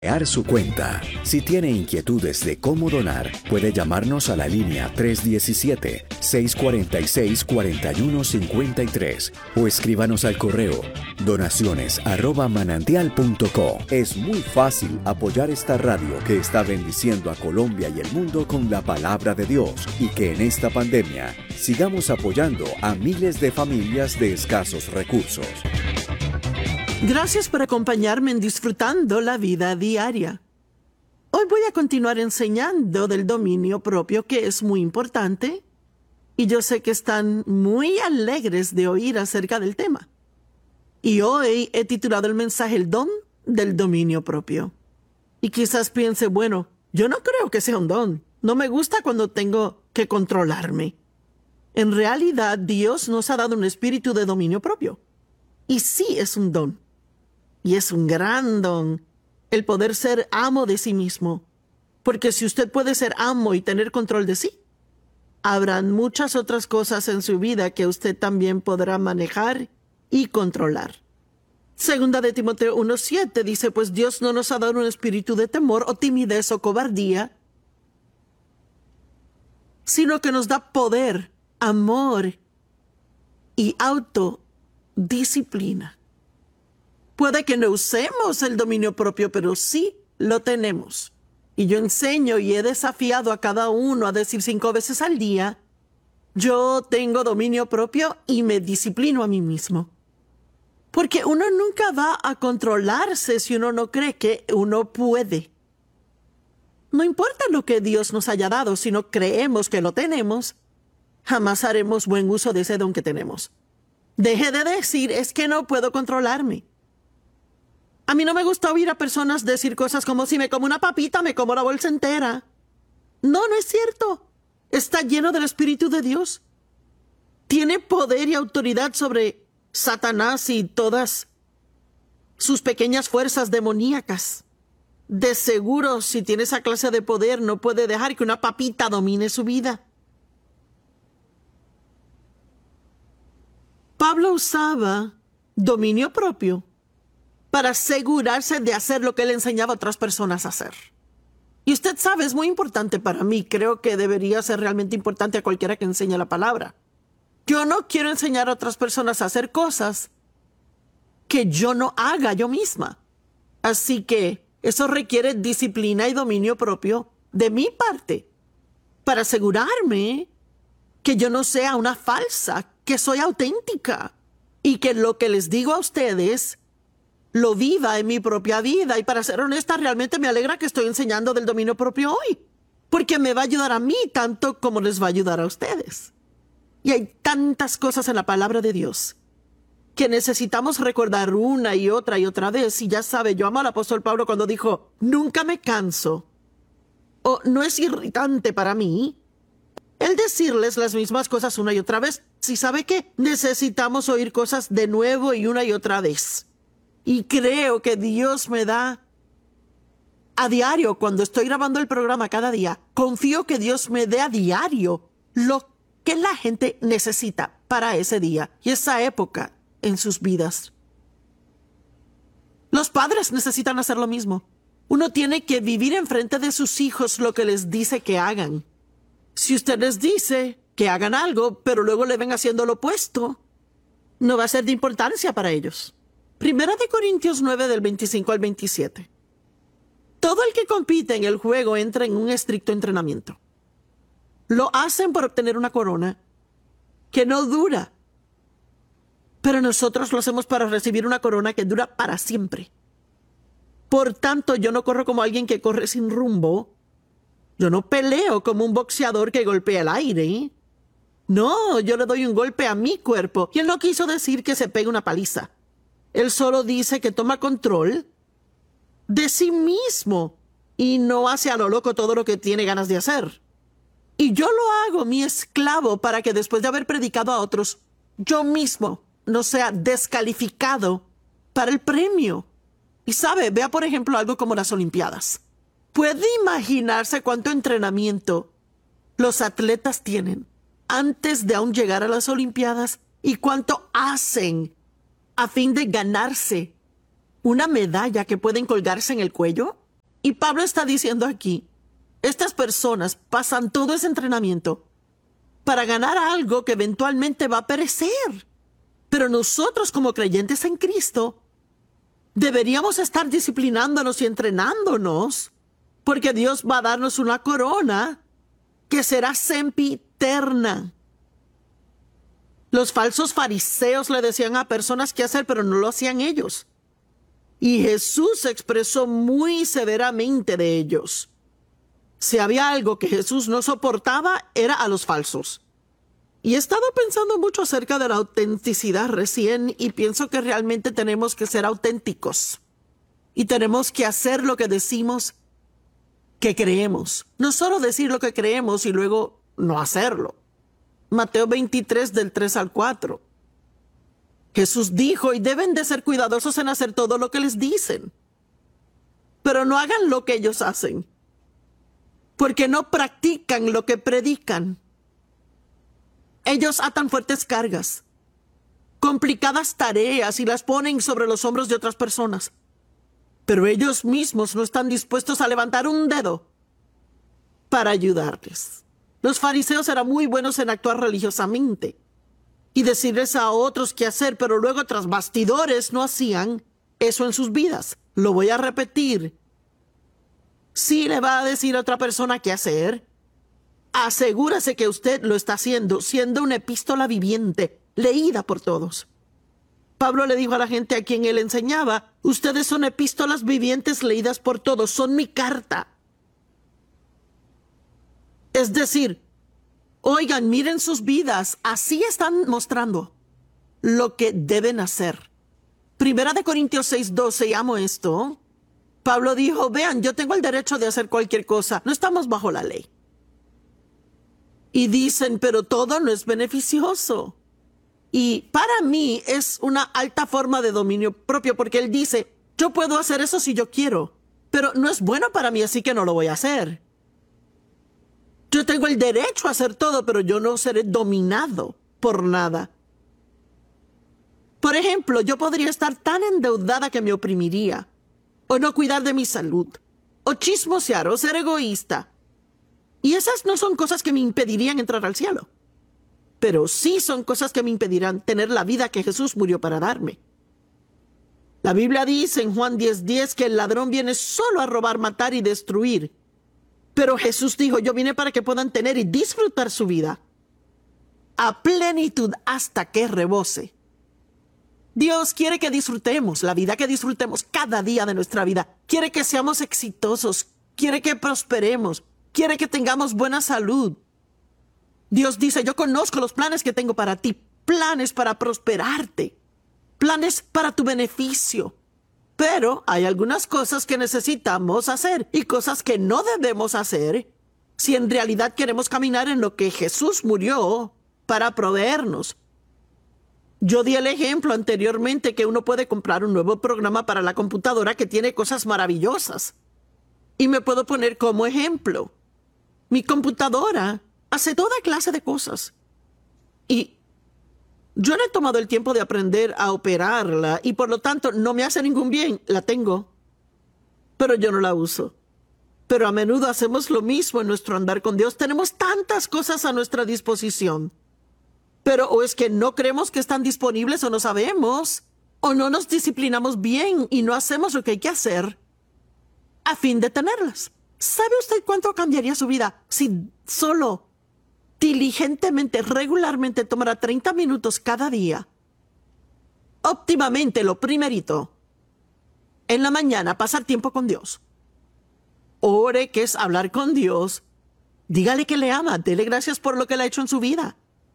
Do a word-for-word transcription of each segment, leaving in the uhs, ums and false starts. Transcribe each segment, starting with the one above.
Crear su cuenta. Si tiene inquietudes de cómo donar, puede llamarnos a la línea tres uno siete, seis cuatro seis, cuatro uno cinco tres o escríbanos al correo donaciones arroba manantial punto co. Es muy fácil apoyar esta radio que está bendiciendo a Colombia y el mundo con la palabra de Dios, y que en esta pandemia sigamos apoyando a miles de familias de escasos recursos. Gracias por acompañarme en Disfrutando la Vida Diaria. Hoy voy a continuar enseñando del dominio propio, que es muy importante, y yo sé que están muy alegres de oír acerca del tema. Y hoy he titulado el mensaje El don del dominio propio. Y quizás piense, bueno, yo no creo que sea un don. No me gusta cuando tengo que controlarme. En realidad, Dios nos ha dado un espíritu de dominio propio. Y sí es un don. Y es un gran don el poder ser amo de sí mismo. Porque si usted puede ser amo y tener control de sí, habrán muchas otras cosas en su vida que usted también podrá manejar y controlar. Segunda de Timoteo uno siete dice, pues Dios no nos ha dado un espíritu de temor o timidez o cobardía, sino que nos da poder, amor y autodisciplina. Puede que no usemos el dominio propio, pero sí lo tenemos. Y yo enseño y he desafiado a cada uno a decir cinco veces al día, yo tengo dominio propio y me disciplino a mí mismo. Porque uno nunca va a controlarse si uno no cree que uno puede. No importa lo que Dios nos haya dado, si no creemos que lo tenemos, jamás haremos buen uso de ese don que tenemos. Deje de decir, es que no puedo controlarme. A mí no me gusta oír a personas decir cosas como, si me como una papita, me como la bolsa entera. No, no es cierto. Está lleno del Espíritu de Dios. Tiene poder y autoridad sobre Satanás y todas sus pequeñas fuerzas demoníacas. De seguro, si tiene esa clase de poder, no puede dejar que una papita domine su vida. Pablo usaba dominio propio para asegurarse de hacer lo que él enseñaba a otras personas a hacer. Y usted sabe, es muy importante para mí. Creo que debería ser realmente importante a cualquiera que enseñe la palabra. Yo no quiero enseñar a otras personas a hacer cosas que yo no haga yo misma. Así que eso requiere disciplina y dominio propio de mi parte, para asegurarme que yo no sea una falsa, que soy auténtica y que lo que les digo a ustedes lo viva en mi propia vida. Y para ser honesta, realmente me alegra que estoy enseñando del dominio propio hoy, porque me va a ayudar a mí tanto como les va a ayudar a ustedes. Y hay tantas cosas en la palabra de Dios que necesitamos recordar una y otra y otra vez. Y ya sabe, yo amo al apóstol Pablo cuando dijo, nunca me canso, o no es irritante para mí el decirles las mismas cosas una y otra vez. Si sabe que necesitamos oír cosas de nuevo y una y otra vez. Y creo que Dios me da a diario, cuando estoy grabando el programa cada día, confío que Dios me dé a diario lo que la gente necesita para ese día y esa época en sus vidas. Los padres necesitan hacer lo mismo. Uno tiene que vivir enfrente de sus hijos lo que les dice que hagan. Si usted les dice que hagan algo, pero luego le ven haciendo lo opuesto, no va a ser de importancia para ellos. Primera de Corintios nueve, del veinticinco al veintisiete. Todo el que compite en el juego entra en un estricto entrenamiento. Lo hacen por obtener una corona que no dura. Pero nosotros lo hacemos para recibir una corona que dura para siempre. Por tanto, yo no corro como alguien que corre sin rumbo. Yo no peleo como un boxeador que golpea el aire. No, yo le doy un golpe a mi cuerpo. Y él no quiso decir que se pegue una paliza. Él solo dice que toma control de sí mismo y no hace a lo loco todo lo que tiene ganas de hacer. Y yo lo hago mi esclavo para que después de haber predicado a otros, yo mismo no sea descalificado para el premio. Y sabe, vea por ejemplo algo como las Olimpiadas. ¿Puede imaginarse cuánto entrenamiento los atletas tienen antes de aún llegar a las Olimpiadas y cuánto hacen a fin de ganarse una medalla que pueden colgarse en el cuello? Y Pablo está diciendo aquí, estas personas pasan todo ese entrenamiento para ganar algo que eventualmente va a perecer. Pero nosotros como creyentes en Cristo deberíamos estar disciplinándonos y entrenándonos, porque Dios va a darnos una corona que será sempiterna. Los falsos fariseos le decían a personas qué hacer, pero no lo hacían ellos. Y Jesús se expresó muy severamente de ellos. Si había algo que Jesús no soportaba, era a los falsos. Y he estado pensando mucho acerca de la autenticidad recién y pienso que realmente tenemos que ser auténticos. Y tenemos que hacer lo que decimos que creemos. No solo decir lo que creemos y luego no hacerlo. Mateo veintitrés del tres al cuatro. Jesús dijo, y deben de ser cuidadosos en hacer todo lo que les dicen. Pero no hagan lo que ellos hacen, porque no practican lo que predican. Ellos atan fuertes cargas, complicadas tareas y las ponen sobre los hombros de otras personas. Pero ellos mismos no están dispuestos a levantar un dedo para ayudarles. Los fariseos eran muy buenos en actuar religiosamente y decirles a otros qué hacer, pero luego tras bastidores no hacían eso en sus vidas. Lo voy a repetir. Si le va a decir a otra persona qué hacer, asegúrese que usted lo está haciendo, siendo una epístola viviente, leída por todos. Pablo le dijo a la gente a quien él enseñaba, ustedes son epístolas vivientes leídas por todos, son mi carta. Es decir, oigan, miren sus vidas, así están mostrando lo que deben hacer. Primera de Corintios seis doce, amo esto. Pablo dijo, vean, yo tengo el derecho de hacer cualquier cosa, no estamos bajo la ley. Y dicen, pero todo no es beneficioso. Y para mí es una alta forma de dominio propio, porque él dice, yo puedo hacer eso si yo quiero, pero no es bueno para mí, así que no lo voy a hacer. Yo tengo el derecho a hacer todo, pero yo no seré dominado por nada. Por ejemplo, yo podría estar tan endeudada que me oprimiría, o no cuidar de mi salud, o chismosear, o ser egoísta. Y esas no son cosas que me impedirían entrar al cielo, pero sí son cosas que me impedirán tener la vida que Jesús murió para darme. La Biblia dice en Juan diez diez que el ladrón viene solo a robar, matar y destruir. Pero Jesús dijo, yo vine para que puedan tener y disfrutar su vida a plenitud hasta que rebose. Dios quiere que disfrutemos la vida, que disfrutemos cada día de nuestra vida. Quiere que seamos exitosos, quiere que prosperemos, quiere que tengamos buena salud. Dios dice, yo conozco los planes que tengo para ti, planes para prosperarte, planes para tu beneficio. Pero hay algunas cosas que necesitamos hacer y cosas que no debemos hacer si en realidad queremos caminar en lo que Jesús murió para proveernos. Yo di el ejemplo anteriormente que uno puede comprar un nuevo programa para la computadora que tiene cosas maravillosas. Y me puedo poner como ejemplo. Mi computadora hace toda clase de cosas. Y yo no he tomado el tiempo de aprender a operarla y por lo tanto no me hace ningún bien. La tengo, pero yo no la uso. Pero a menudo hacemos lo mismo en nuestro andar con Dios. Tenemos tantas cosas a nuestra disposición. Pero o es que no creemos que están disponibles o no sabemos, o no nos disciplinamos bien y no hacemos lo que hay que hacer a fin de tenerlas. ¿Sabe usted cuánto cambiaría su vida si solo diligentemente, regularmente tomara treinta minutos cada día? Óptimamente, lo primerito, en la mañana, pasar tiempo con Dios. Ore, que es hablar con Dios. Dígale que le ama, dele gracias por lo que le ha hecho en su vida.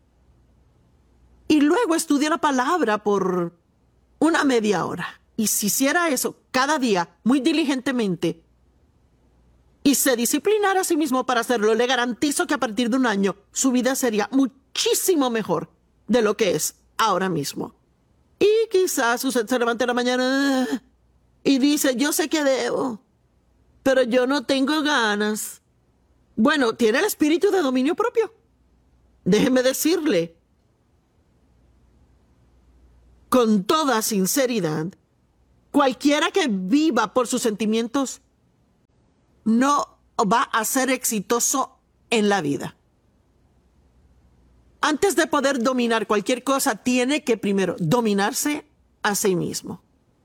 Y luego estudie la palabra por una media hora. Y si hiciera eso cada día, muy diligentemente, y se disciplinara a sí mismo para hacerlo, le garantizo que a partir de un año su vida sería muchísimo mejor de lo que es ahora mismo. Y quizás usted se levante en la mañana y dice, yo sé que debo, pero yo no tengo ganas. Bueno, tiene el espíritu de dominio propio. Déjeme decirle, con toda sinceridad, cualquiera que viva por sus sentimientos no va a ser exitoso en la vida. Antes de poder dominar cualquier cosa, tiene que primero dominarse a sí mismo.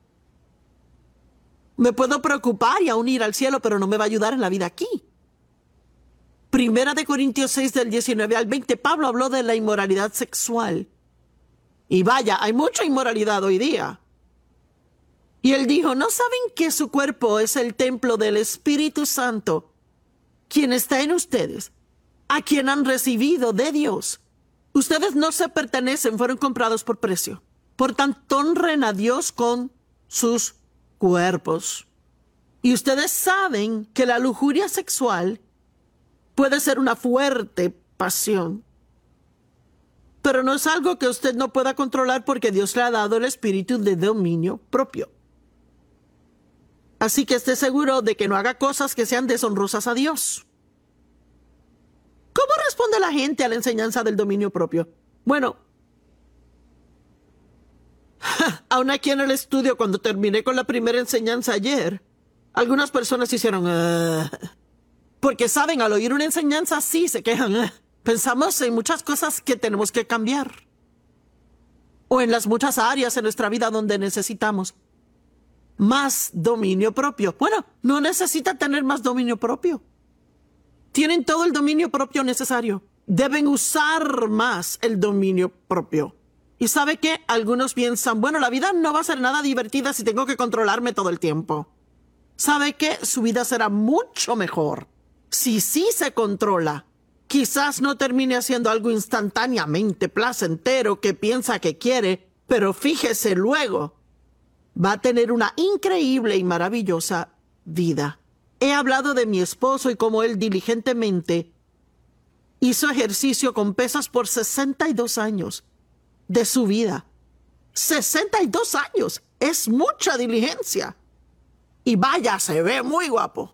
Me puedo preocupar y aún ir al cielo, pero no me va a ayudar en la vida aquí. Primera de Corintios seis, del diecinueve al veinte, Pablo habló de la inmoralidad sexual. Y vaya, hay mucha inmoralidad hoy día. Y él dijo, ¿no saben que su cuerpo es el templo del Espíritu Santo, quien está en ustedes, a quien han recibido de Dios? Ustedes no se pertenecen, fueron comprados por precio. Por tanto, honren a Dios con sus cuerpos. Y ustedes saben que la lujuria sexual puede ser una fuerte pasión, pero no es algo que usted no pueda controlar porque Dios le ha dado el espíritu de dominio propio. Así que esté seguro de que no haga cosas que sean deshonrosas a Dios. ¿Cómo responde la gente a la enseñanza del dominio propio? Bueno, aún aquí en el estudio, cuando terminé con la primera enseñanza ayer, algunas personas hicieron... Uh, porque saben, al oír una enseñanza así, se quejan. Uh, pensamos en muchas cosas que tenemos que cambiar. O en las muchas áreas en nuestra vida donde necesitamos más dominio propio. Bueno, no necesita tener más dominio propio. Tienen todo el dominio propio necesario. Deben usar más el dominio propio. Y ¿sabe qué? Algunos piensan, bueno, la vida no va a ser nada divertida si tengo que controlarme todo el tiempo. ¿Sabe qué? Su vida será mucho mejor si sí se controla. Quizás no termine haciendo algo instantáneamente placentero que piensa que quiere, pero fíjese luego, va a tener una increíble y maravillosa vida. He hablado de mi esposo y cómo él diligentemente hizo ejercicio con pesas por sesenta y dos años de su vida. sesenta y dos años. Es mucha diligencia. Y vaya, se ve muy guapo.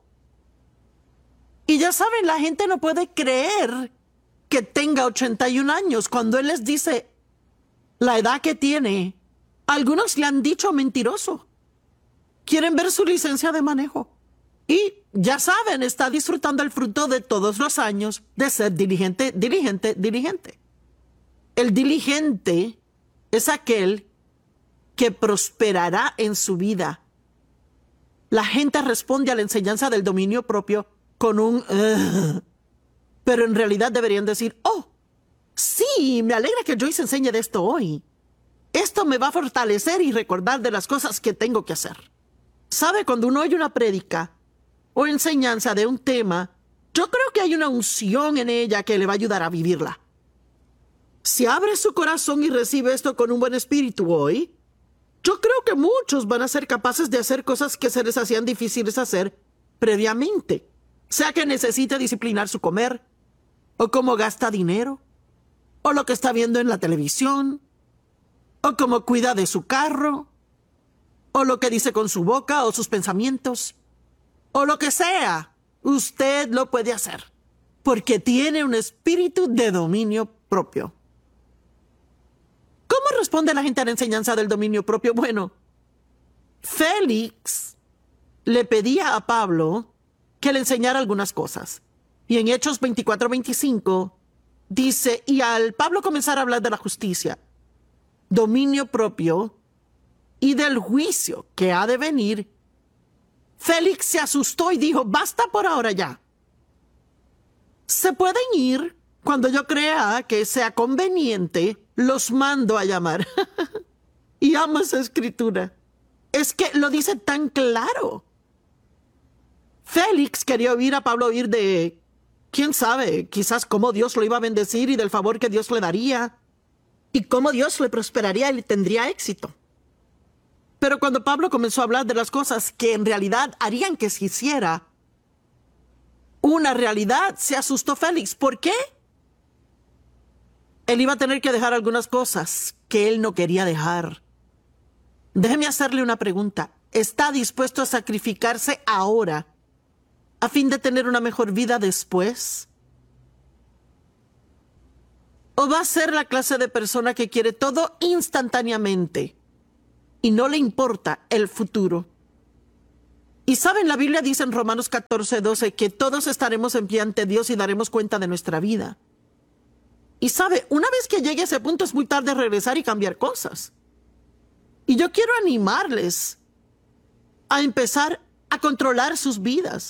Y ya saben, la gente no puede creer que tenga ochenta y un años cuando él les dice la edad que tiene. Algunos le han dicho mentiroso. Quieren ver su licencia de manejo. Y ya saben, está disfrutando el fruto de todos los años de ser diligente, diligente, diligente. El diligente es aquel que prosperará en su vida. La gente responde a la enseñanza del dominio propio con un... Uh, pero en realidad deberían decir, oh, sí, me alegra que Joyce enseñe de esto hoy. Esto me va a fortalecer y recordar de las cosas que tengo que hacer. ¿Sabe? Cuando uno oye una prédica o enseñanza de un tema, yo creo que hay una unción en ella que le va a ayudar a vivirla. Si abre su corazón y recibe esto con un buen espíritu hoy, yo creo que muchos van a ser capaces de hacer cosas que se les hacían difíciles hacer previamente. Sea que necesite disciplinar su comer, o cómo gasta dinero, o lo que está viendo en la televisión, o cómo cuida de su carro, o lo que dice con su boca o sus pensamientos, o lo que sea. Usted lo puede hacer, porque tiene un espíritu de dominio propio. ¿Cómo responde la gente a la enseñanza del dominio propio? Bueno, Félix le pedía a Pablo que le enseñara algunas cosas. Y en Hechos veinticuatro veinticinco dice, y al Pablo comenzar a hablar de la justicia, dominio propio y del juicio que ha de venir, Félix se asustó y dijo, basta por ahora ya. Se pueden ir cuando yo crea que sea conveniente, los mando a llamar. Y amo esa escritura. Es que lo dice tan claro. Félix quería oír a Pablo oír de, quién sabe, quizás cómo Dios lo iba a bendecir y del favor que Dios le daría, y cómo Dios le prosperaría y le tendría éxito. Pero cuando Pablo comenzó a hablar de las cosas que en realidad harían que se hiciera una realidad, se asustó Félix. ¿Por qué? Él iba a tener que dejar algunas cosas que él no quería dejar. Déjeme hacerle una pregunta. ¿Está dispuesto a sacrificarse ahora a fin de tener una mejor vida después? ¿O va a ser la clase de persona que quiere todo instantáneamente y no le importa el futuro? Y saben, la Biblia dice en Romanos catorce, doce que todos estaremos en pie ante Dios y daremos cuenta de nuestra vida. Y sabe, una vez que llegue a ese punto es muy tarde regresar y cambiar cosas. Y yo quiero animarles a empezar a controlar sus vidas.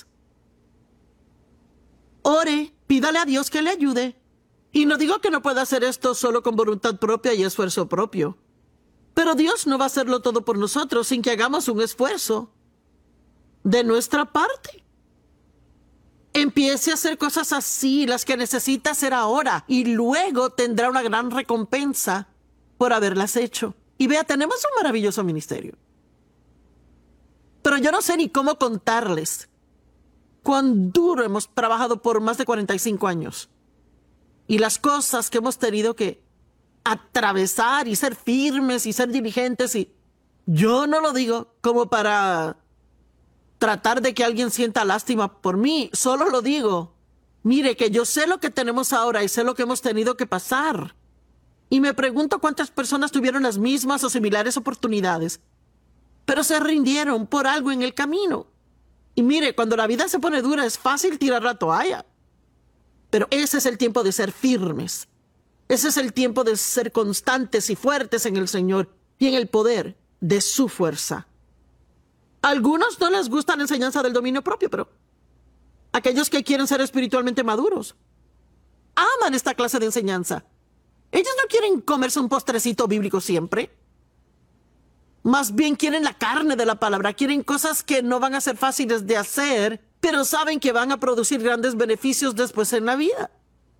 Ore, pídale a Dios que le ayude. Y no digo que no pueda hacer esto solo con voluntad propia y esfuerzo propio. Pero Dios no va a hacerlo todo por nosotros sin que hagamos un esfuerzo de nuestra parte. Empiece a hacer cosas así, las que necesita hacer ahora, y luego tendrá una gran recompensa por haberlas hecho. Y vea, tenemos un maravilloso ministerio. Pero yo no sé ni cómo contarles cuán duro hemos trabajado por más de cuarenta y cinco años. Y las cosas que hemos tenido que atravesar y ser firmes y ser diligentes. Y yo no lo digo como para tratar de que alguien sienta lástima por mí. Solo lo digo. Mire, que yo sé lo que tenemos ahora y sé lo que hemos tenido que pasar. Y me pregunto cuántas personas tuvieron las mismas o similares oportunidades, pero se rindieron por algo en el camino. Y mire, cuando la vida se pone dura es fácil tirar la toalla. Pero ese es el tiempo de ser firmes. Ese es el tiempo de ser constantes y fuertes en el Señor y en el poder de su fuerza. A algunos no les gusta la enseñanza del dominio propio, pero aquellos que quieren ser espiritualmente maduros aman esta clase de enseñanza. Ellos no quieren comerse un postrecito bíblico siempre. Más bien quieren la carne de la palabra. Quieren cosas que no van a ser fáciles de hacer, pero saben que van a producir grandes beneficios después en la vida.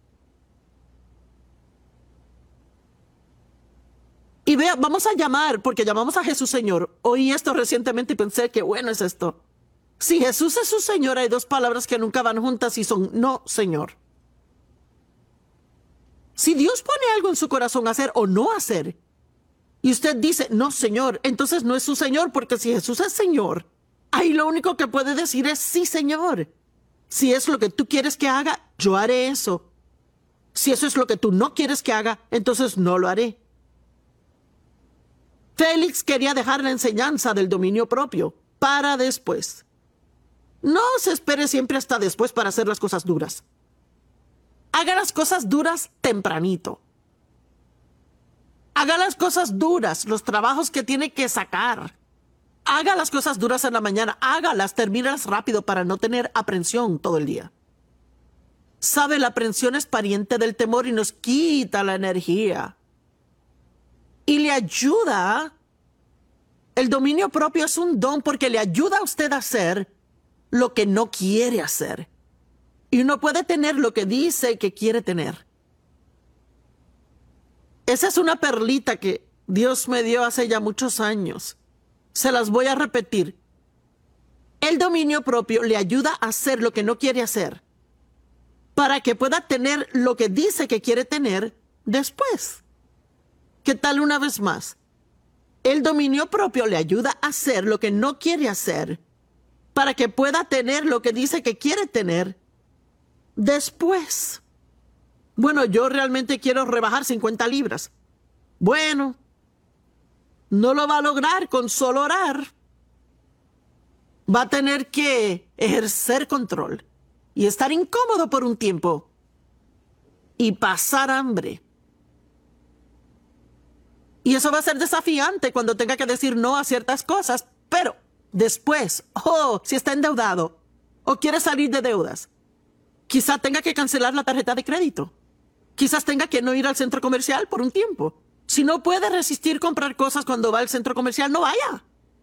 Y vea, vamos a llamar, porque llamamos a Jesús Señor. Oí esto recientemente y pensé que bueno es esto. Si Jesús es su Señor, hay dos palabras que nunca van juntas y son no, Señor. Si Dios pone algo en su corazón hacer o no hacer, y usted dice, no, Señor, entonces no es su Señor, porque si Jesús es Señor, ahí lo único que puede decir es, sí, Señor. Si es lo que tú quieres que haga, yo haré eso. Si eso es lo que tú no quieres que haga, entonces no lo haré. Félix quería dejar la enseñanza del dominio propio para después. No se espere siempre hasta después para hacer las cosas duras. Haga las cosas duras tempranito. Haga las cosas duras, los trabajos que tiene que sacar. Haga las cosas duras en la mañana. Hágalas, termínalas rápido para no tener aprensión todo el día. Sabe, la aprensión es pariente del temor y nos quita la energía. Y le ayuda. El dominio propio es un don porque le ayuda a usted a hacer lo que no quiere hacer. Y uno puede tener lo que dice que quiere tener. Esa es una perlita que Dios me dio hace ya muchos años. Se las voy a repetir. El dominio propio le ayuda a hacer lo que no quiere hacer, para que pueda tener lo que dice que quiere tener después. ¿Qué tal una vez más? El dominio propio le ayuda a hacer lo que no quiere hacer, para que pueda tener lo que dice que quiere tener después. Bueno, yo realmente quiero rebajar cincuenta libras. Bueno, no lo va a lograr con solo orar. Va a tener que ejercer control y estar incómodo por un tiempo y pasar hambre. Y eso va a ser desafiante cuando tenga que decir no a ciertas cosas, pero después, oh, si está endeudado o quiere salir de deudas, quizá tenga que cancelar la tarjeta de crédito. Quizás tenga que no ir al centro comercial por un tiempo. Si no puede resistir comprar cosas cuando va al centro comercial, no vaya.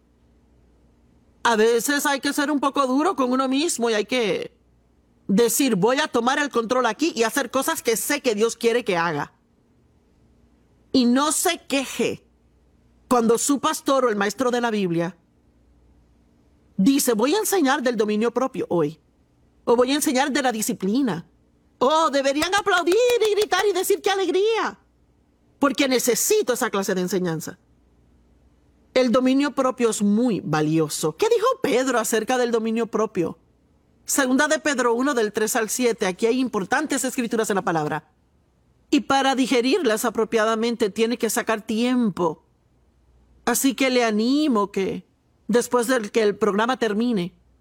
A veces hay que ser un poco duro con uno mismo y hay que decir, voy a tomar el control aquí y hacer cosas que sé que Dios quiere que haga. Y no se queje cuando su pastor o el maestro de la Biblia dice, voy a enseñar del dominio propio hoy. O voy a enseñar de la disciplina. Oh, deberían aplaudir y gritar y decir qué alegría. Porque necesito esa clase de enseñanza. El dominio propio es muy valioso. ¿Qué dijo Pedro acerca del dominio propio? Segunda de Pedro uno, del tres al siete. Aquí hay importantes escrituras en la palabra. Y para digerirlas apropiadamente tiene que sacar tiempo. Así que le animo que, después de que el programa termine,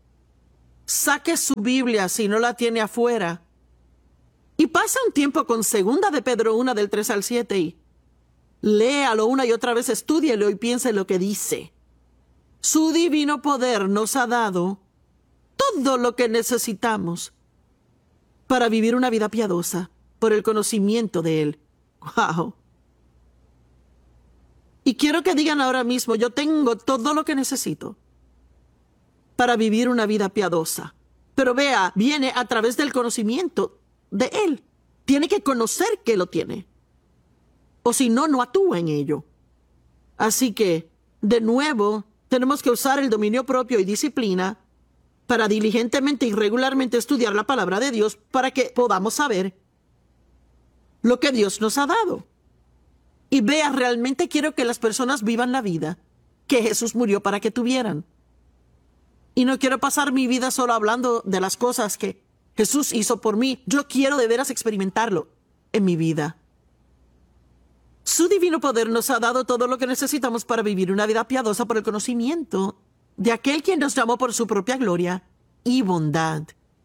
saque su Biblia si no la tiene afuera y pase un tiempo con Segunda de Pedro uno del tres al siete y léalo una y otra vez, estúdielo y piense lo que dice. Su divino poder nos ha dado todo lo que necesitamos para vivir una vida piadosa por el conocimiento de Él. ¡Wow! Y quiero que digan ahora mismo, yo tengo todo lo que necesito para vivir una vida piadosa. Pero vea, viene a través del conocimiento de Él. Tiene que conocer que lo tiene. O si no, no actúa en ello. Así que, de nuevo, tenemos que usar el dominio propio y disciplina para diligentemente y regularmente estudiar la palabra de Dios para que podamos saber lo que Dios nos ha dado. Y vea, realmente quiero que las personas vivan la vida que Jesús murió para que tuvieran. Y no quiero pasar mi vida solo hablando de las cosas que Jesús hizo por mí. Yo quiero de veras experimentarlo en mi vida. Su divino poder nos ha dado todo lo que necesitamos para vivir una vida piadosa por el conocimiento de aquel quien nos llamó por su propia gloria y bondad.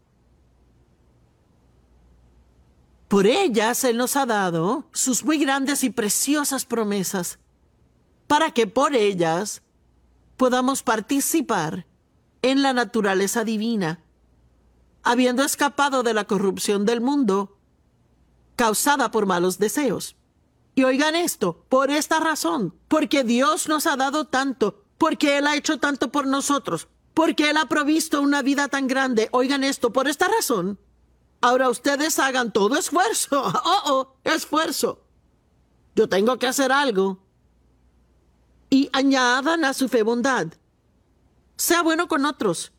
Por ellas Él nos ha dado sus muy grandes y preciosas promesas, para que por ellas podamos participar en la naturaleza divina, habiendo escapado de la corrupción del mundo causada por malos deseos. Y oigan esto, por esta razón, porque Dios nos ha dado tanto, porque Él ha hecho tanto por nosotros, porque Él ha provisto una vida tan grande. Oigan esto, por esta razón, ahora ustedes hagan todo esfuerzo. Oh, oh, esfuerzo. Yo tengo que hacer algo. Y añadan a su fe bondad. Sea bueno con otros.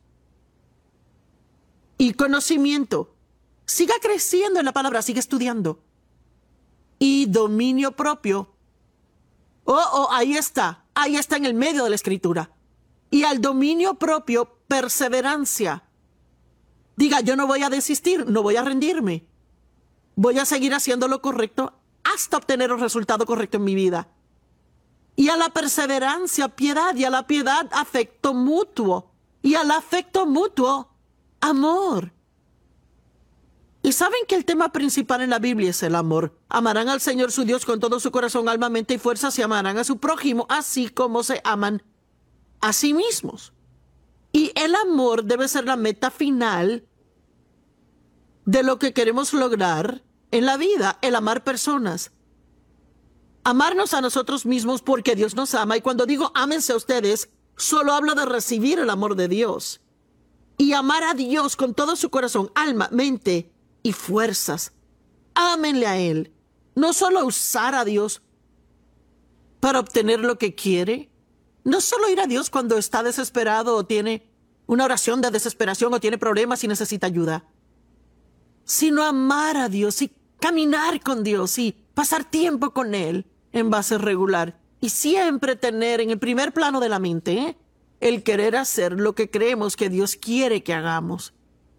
Y conocimiento. Siga creciendo en la palabra, siga estudiando. Y dominio propio. Oh, oh, ahí está. Ahí está en el medio de la escritura. Y al dominio propio, perseverancia. Diga, yo no voy a desistir, no voy a rendirme. Voy a seguir haciendo lo correcto hasta obtener el resultado correcto en mi vida. Y a la perseverancia, piedad, y a la piedad, afecto mutuo. Y al afecto mutuo, amor. Y saben que el tema principal en la Biblia es el amor. Amarán al Señor su Dios con todo su corazón, alma, mente y fuerza, y amarán a su prójimo, así como se aman a sí mismos. Y el amor debe ser la meta final de lo que queremos lograr en la vida, el amar personas. Amarnos a nosotros mismos porque Dios nos ama. Y cuando digo ámense a ustedes, solo hablo de recibir el amor de Dios. Y amar a Dios con todo su corazón, alma, mente y fuerzas. Ámenle a Él. No solo usar a Dios para obtener lo que quiere. No solo ir a Dios cuando está desesperado o tiene una oración de desesperación o tiene problemas y necesita ayuda. Sino amar a Dios y caminar con Dios y pasar tiempo con Él en base regular. Y siempre tener en el primer plano de la mente ¿eh? el querer hacer lo que creemos que Dios quiere que hagamos.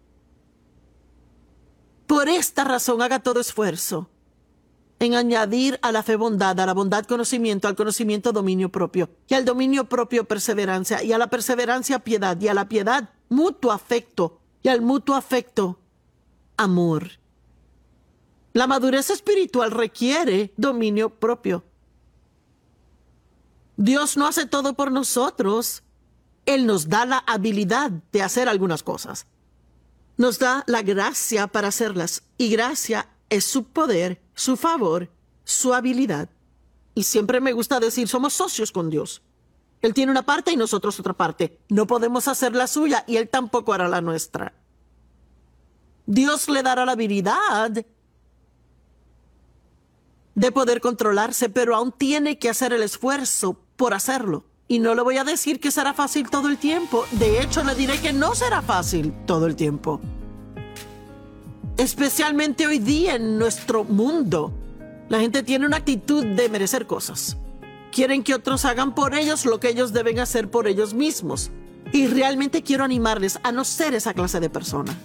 Por esta razón haga todo esfuerzo en añadir a la fe bondad, a la bondad conocimiento, al conocimiento dominio propio, y al dominio propio perseverancia, y a la perseverancia piedad, y a la piedad mutuo afecto, y al mutuo afecto amor. La madurez espiritual requiere dominio propio. Dios no hace todo por nosotros. Él nos da la habilidad de hacer algunas cosas. Nos da la gracia para hacerlas, y gracia es su poder, su favor, su habilidad. Y siempre me gusta decir, somos socios con Dios. Él tiene una parte y nosotros otra parte. No podemos hacer la suya y Él tampoco hará la nuestra. Dios le dará la habilidad de poder controlarse, pero aún tiene que hacer el esfuerzo por hacerlo. Y no le voy a decir que será fácil todo el tiempo. De hecho, le diré que no será fácil todo el tiempo. Especialmente hoy día en nuestro mundo, la gente tiene una actitud de merecer cosas. Quieren que otros hagan por ellos lo que ellos deben hacer por ellos mismos. Y realmente quiero animarles a no ser esa clase de persona.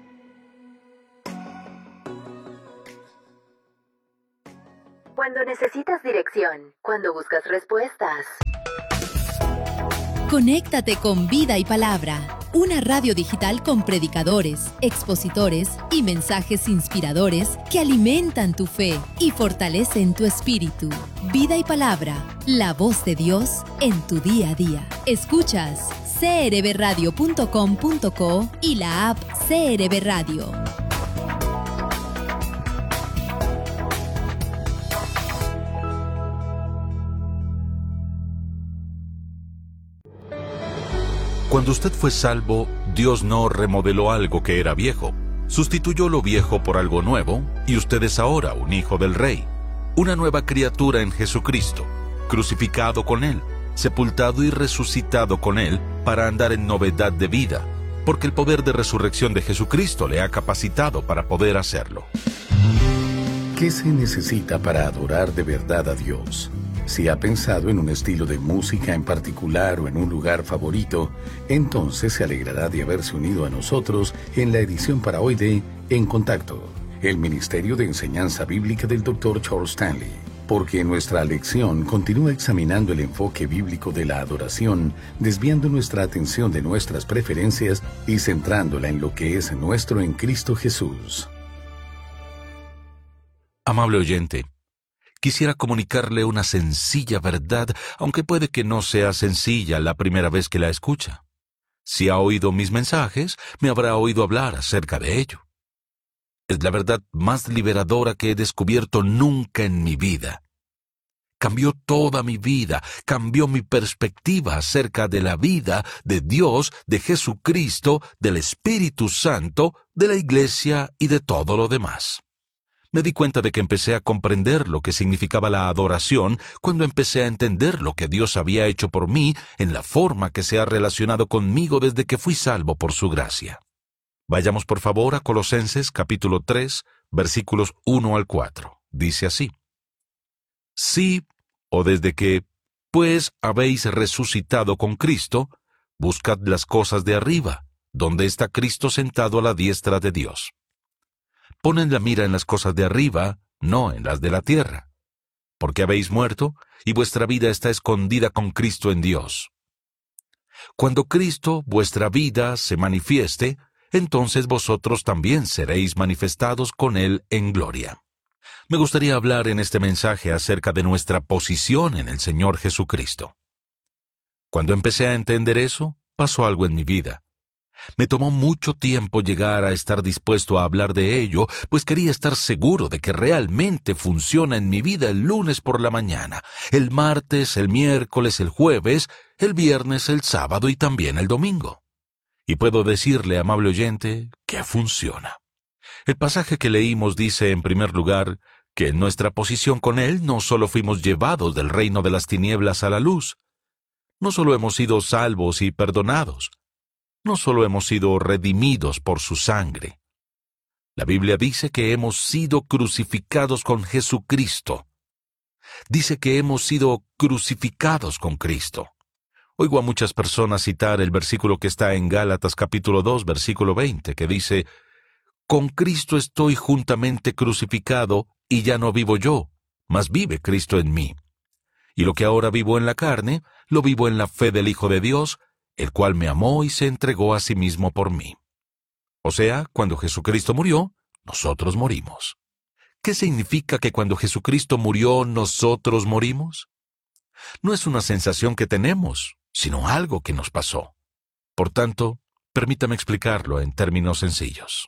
Cuando necesitas necesitas dirección, cuando buscas respuestas. Conéctate con Vida y Palabra, una radio digital con predicadores, expositores y mensajes inspiradores que alimentan tu fe y fortalecen tu espíritu. Vida y Palabra, la voz de Dios en tu día a día. Escuchas c r b radio punto com punto co y la app C R B Radio. Cuando usted fue salvo, Dios no remodeló algo que era viejo. Sustituyó lo viejo por algo nuevo, y usted es ahora un hijo del Rey, una nueva criatura en Jesucristo, crucificado con Él, sepultado y resucitado con Él para andar en novedad de vida, porque el poder de resurrección de Jesucristo le ha capacitado para poder hacerlo. ¿Qué se necesita para adorar de verdad a Dios? Si ha pensado en un estilo de música en particular o en un lugar favorito, entonces se alegrará de haberse unido a nosotros en la edición para hoy de En Contacto, el Ministerio de Enseñanza Bíblica del doctor Charles Stanley, porque nuestra lección continúa examinando el enfoque bíblico de la adoración, desviando nuestra atención de nuestras preferencias y centrándola en lo que es nuestro en Cristo Jesús. Amable oyente, quisiera comunicarle una sencilla verdad, aunque puede que no sea sencilla la primera vez que la escucha. Si ha oído mis mensajes, me habrá oído hablar acerca de ello. Es la verdad más liberadora que he descubierto nunca en mi vida. Cambió toda mi vida, cambió mi perspectiva acerca de la vida, de Dios, de Jesucristo, del Espíritu Santo, de la Iglesia y de todo lo demás. Me di cuenta de que empecé a comprender lo que significaba la adoración cuando empecé a entender lo que Dios había hecho por mí en la forma que se ha relacionado conmigo desde que fui salvo por su gracia. Vayamos por favor a Colosenses capítulo tres, versículos uno al cuatro. Dice así: Sí, o desde que, pues, habéis resucitado con Cristo, buscad las cosas de arriba, donde está Cristo sentado a la diestra de Dios. Ponen la mira en las cosas de arriba, no en las de la tierra, porque habéis muerto y vuestra vida está escondida con Cristo en Dios. Cuando Cristo, vuestra vida, se manifieste, entonces vosotros también seréis manifestados con Él en gloria. Me gustaría hablar en este mensaje acerca de nuestra posición en el Señor Jesucristo. Cuando empecé a entender eso, pasó algo en mi vida. Me tomó mucho tiempo llegar a estar dispuesto a hablar de ello, pues quería estar seguro de que realmente funciona en mi vida el lunes por la mañana, el martes, el miércoles, el jueves, el viernes, el sábado y también el domingo. Y puedo decirle, amable oyente, que funciona. El pasaje que leímos dice, en primer lugar, que en nuestra posición con Él no solo fuimos llevados del reino de las tinieblas a la luz, no solo hemos sido salvos y perdonados, no solo hemos sido redimidos por su sangre. La Biblia dice que hemos sido crucificados con Jesucristo. Dice que hemos sido crucificados con Cristo. Oigo a muchas personas citar el versículo que está en Gálatas capítulo dos, versículo veinte, que dice: Con Cristo estoy juntamente crucificado, y ya no vivo yo, mas vive Cristo en mí. Y lo que ahora vivo en la carne, lo vivo en la fe del Hijo de Dios, el cual me amó y se entregó a sí mismo por mí. O sea, cuando Jesucristo murió, nosotros morimos. ¿Qué significa que cuando Jesucristo murió, nosotros morimos? No es una sensación que tenemos, sino algo que nos pasó. Por tanto, permítame explicarlo en términos sencillos.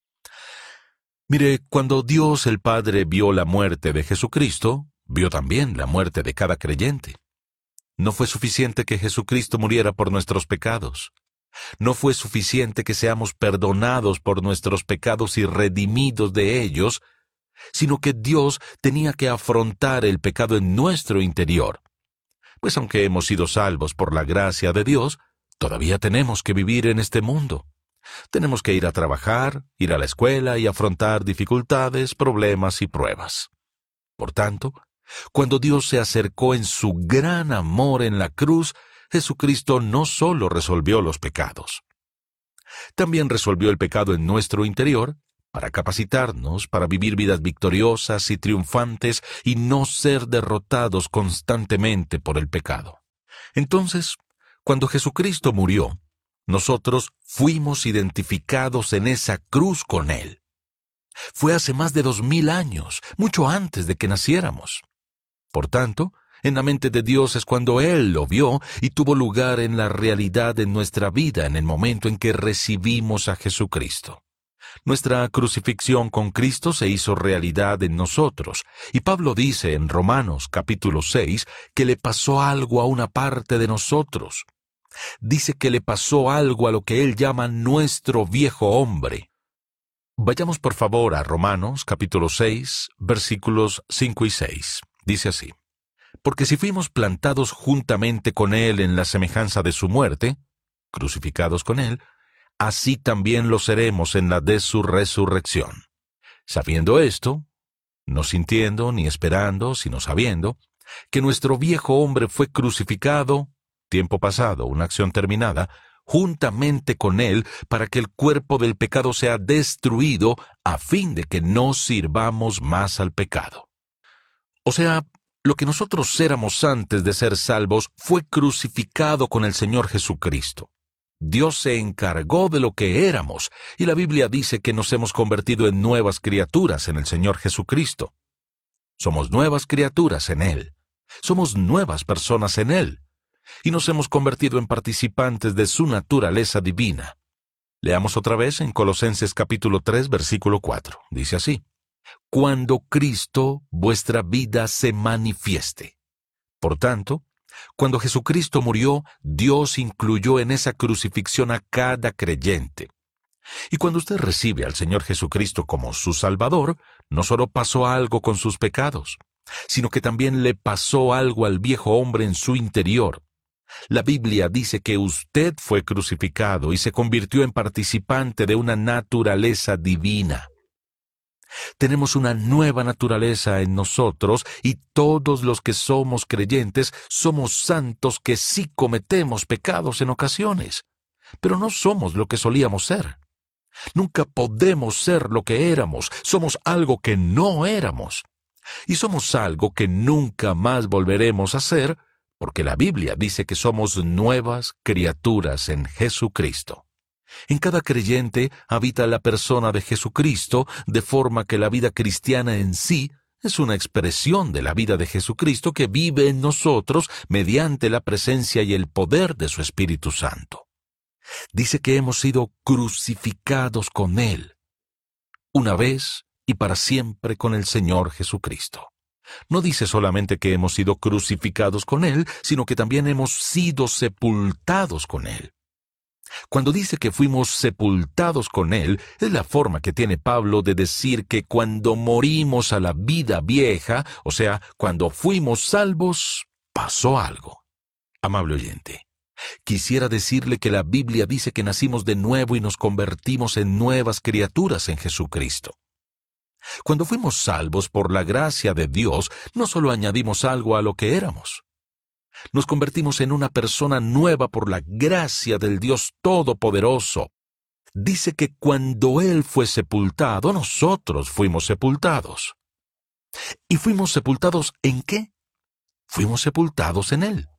Mire, cuando Dios el Padre vio la muerte de Jesucristo, vio también la muerte de cada creyente. No fue suficiente que Jesucristo muriera por nuestros pecados. No fue suficiente que seamos perdonados por nuestros pecados y redimidos de ellos, sino que Dios tenía que afrontar el pecado en nuestro interior. Pues aunque hemos sido salvos por la gracia de Dios, todavía tenemos que vivir en este mundo. Tenemos que ir a trabajar, ir a la escuela y afrontar dificultades, problemas y pruebas. Por tanto, cuando Dios se acercó en su gran amor en la cruz, Jesucristo no solo resolvió los pecados. También resolvió el pecado en nuestro interior, para capacitarnos, para vivir vidas victoriosas y triunfantes y no ser derrotados constantemente por el pecado. Entonces, cuando Jesucristo murió, nosotros fuimos identificados en esa cruz con Él. Fue hace más de dos mil años, mucho antes de que naciéramos. Por tanto, en la mente de Dios es cuando Él lo vio y tuvo lugar en la realidad de nuestra vida en el momento en que recibimos a Jesucristo. Nuestra crucifixión con Cristo se hizo realidad en nosotros, y Pablo dice en Romanos capítulo seis que le pasó algo a una parte de nosotros. Dice que le pasó algo a lo que él llama nuestro viejo hombre. Vayamos por favor a Romanos capítulo seis, versículos cinco y seis. Dice así: Porque si fuimos plantados juntamente con él en la semejanza de su muerte, crucificados con él, así también lo seremos en la de su resurrección. Sabiendo esto, no sintiendo ni esperando, sino sabiendo, que nuestro viejo hombre fue crucificado, tiempo pasado, una acción terminada, juntamente con él, para que el cuerpo del pecado sea destruido, a fin de que no sirvamos más al pecado. O sea, lo que nosotros éramos antes de ser salvos fue crucificado con el Señor Jesucristo. Dios se encargó de lo que éramos, y la Biblia dice que nos hemos convertido en nuevas criaturas en el Señor Jesucristo. Somos nuevas criaturas en Él. Somos nuevas personas en Él. Y nos hemos convertido en participantes de su naturaleza divina. Leamos otra vez en Colosenses capítulo tres, versículo cuatro. Dice así: Cuando Cristo, vuestra vida, se manifieste. Por tanto, cuando Jesucristo murió, Dios incluyó en esa crucifixión a cada creyente. Y cuando usted recibe al Señor Jesucristo como su Salvador, no solo pasó algo con sus pecados, sino que también le pasó algo al viejo hombre en su interior. La Biblia dice que usted fue crucificado y se convirtió en participante de una naturaleza divina. Tenemos una nueva naturaleza en nosotros y todos los que somos creyentes somos santos que sí cometemos pecados en ocasiones, pero no somos lo que solíamos ser. Nunca podemos ser lo que éramos, somos algo que no éramos. Y somos algo que nunca más volveremos a ser, porque la Biblia dice que somos nuevas criaturas en Jesucristo. En cada creyente habita la persona de Jesucristo, de forma que la vida cristiana en sí es una expresión de la vida de Jesucristo que vive en nosotros mediante la presencia y el poder de su Espíritu Santo. Dice que hemos sido crucificados con Él, una vez y para siempre con el Señor Jesucristo. No dice solamente que hemos sido crucificados con Él, sino que también hemos sido sepultados con Él. Cuando dice que fuimos sepultados con Él, es la forma que tiene Pablo de decir que cuando morimos a la vida vieja, o sea, cuando fuimos salvos, pasó algo. Amable oyente, quisiera decirle que la Biblia dice que nacimos de nuevo y nos convertimos en nuevas criaturas en Jesucristo. Cuando fuimos salvos por la gracia de Dios, no solo añadimos algo a lo que éramos. Nos convertimos en una persona nueva por la gracia del Dios Todopoderoso. Dice que cuando Él fue sepultado, nosotros fuimos sepultados. ¿Y fuimos sepultados en qué? Fuimos sepultados en Él.